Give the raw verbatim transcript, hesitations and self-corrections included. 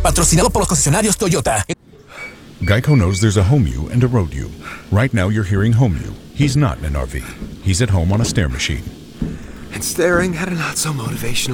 Patrocinado por los concesionarios Toyota. Geico knows there's a home you and a road you. Right now you're hearing home you. He's not in an R V. He's at home on a stair machine. And staring at a not-so-motivational